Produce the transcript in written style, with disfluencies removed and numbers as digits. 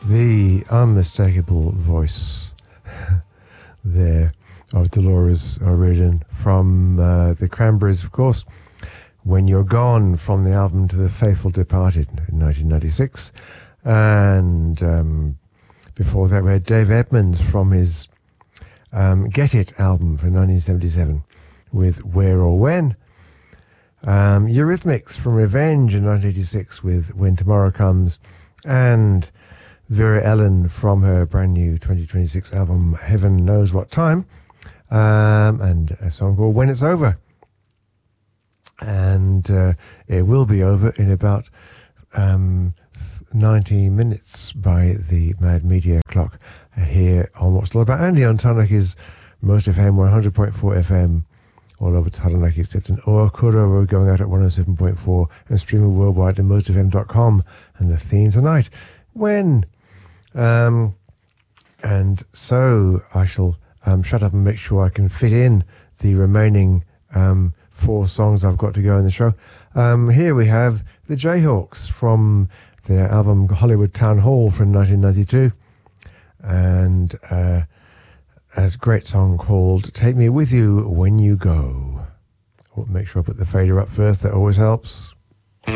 The unmistakable voice there of Dolores O'Riordan from the Cranberries, of course. When You're Gone, from the album To the Faithful Departed in 1996. And before that we had Dave Edmunds from his Get It album from 1977 with Where or When. Eurythmics from Revenge in 1986 with When Tomorrow Comes. And Vera Ellen from her brand new 2026 album Heaven Knows What Time, and a song called When It's Over. And it will be over in about 90 minutes by the Mad Media clock here on What's All About Andy on Taranaki Most FM 100.4 FM all over Taranaki except in Oakura. We're going out at 107.4 and streaming worldwide at mostfm.com. And the theme tonight, when? And so I shall shut up and make sure I can fit in the remaining 4 songs I've got to go in the show. Here we have the Jayhawks from their album Hollywood Town Hall from 1992, and a great song called Take Me With You When You Go. I'll make sure I put the fader up first, that always helps.